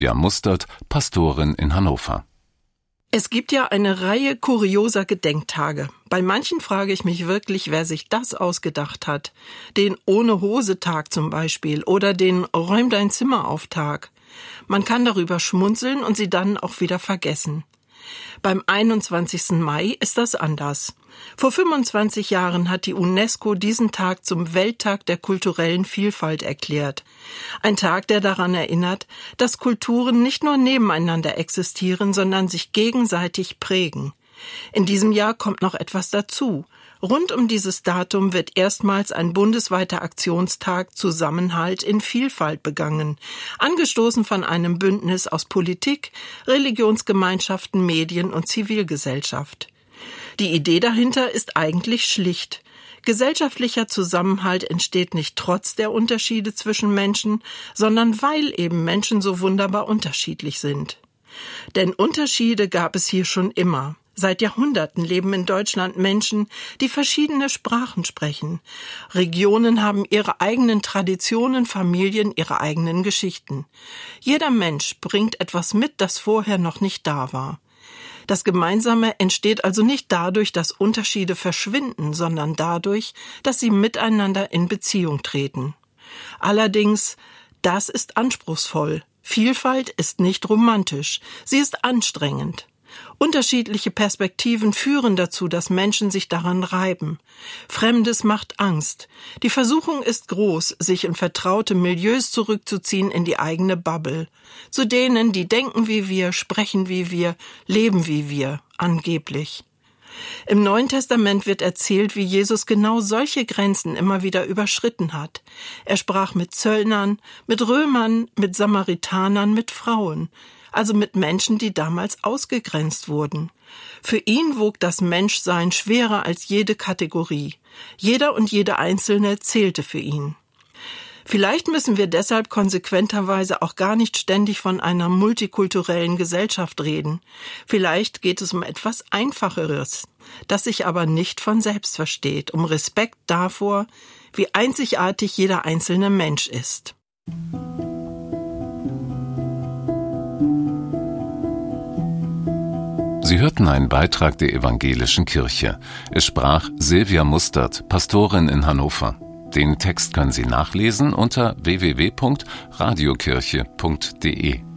Silvia Mustert, Pastorin in Hannover. Es gibt ja eine Reihe kurioser Gedenktage. Bei manchen frage ich mich wirklich, wer sich das ausgedacht hat. Den Ohne-Hose-Tag zum Beispiel oder den Räum dein Zimmer auf Tag. Man kann darüber schmunzeln und sie dann auch wieder vergessen. Beim 21. Mai ist das anders. Vor 25 Jahren hat die UNESCO diesen Tag zum Welttag der kulturellen Vielfalt erklärt. Ein Tag, der daran erinnert, dass Kulturen nicht nur nebeneinander existieren, sondern sich gegenseitig prägen. In diesem Jahr kommt noch etwas dazu. Rund um dieses Datum wird erstmals ein bundesweiter Aktionstag Zusammenhalt in Vielfalt begangen, angestoßen von einem Bündnis aus Politik, Religionsgemeinschaften, Medien und Zivilgesellschaft. Die Idee dahinter ist eigentlich schlicht. Gesellschaftlicher Zusammenhalt entsteht nicht trotz der Unterschiede zwischen Menschen, sondern weil eben Menschen so wunderbar unterschiedlich sind. Denn Unterschiede gab es hier schon immer. Seit Jahrhunderten leben in Deutschland Menschen, die verschiedene Sprachen sprechen. Regionen haben ihre eigenen Traditionen, Familien ihre eigenen Geschichten. Jeder Mensch bringt etwas mit, das vorher noch nicht da war. Das Gemeinsame entsteht also nicht dadurch, dass Unterschiede verschwinden, sondern dadurch, dass sie miteinander in Beziehung treten. Allerdings, das ist anspruchsvoll. Vielfalt ist nicht romantisch, sie ist anstrengend. Unterschiedliche Perspektiven führen dazu, dass Menschen sich daran reiben. Fremdes macht Angst. Die Versuchung ist groß, sich in vertraute Milieus zurückzuziehen in die eigene Bubble. Zu denen, die denken wie wir, sprechen wie wir, leben wie wir, angeblich. Im Neuen Testament wird erzählt, wie Jesus genau solche Grenzen immer wieder überschritten hat. Er sprach mit Zöllnern, mit Römern, mit Samaritanern, mit Frauen. Also mit Menschen, die damals ausgegrenzt wurden. Für ihn wog das Menschsein schwerer als jede Kategorie. Jeder und jede Einzelne zählte für ihn. Vielleicht müssen wir deshalb konsequenterweise auch gar nicht ständig von einer multikulturellen Gesellschaft reden. Vielleicht geht es um etwas Einfacheres, das sich aber nicht von selbst versteht, um Respekt davor, wie einzigartig jeder einzelne Mensch ist. Sie hörten einen Beitrag der Evangelischen Kirche. Es sprach Silvia Mustert, Pastorin in Hannover. Den Text können Sie nachlesen unter www.radiokirche.de.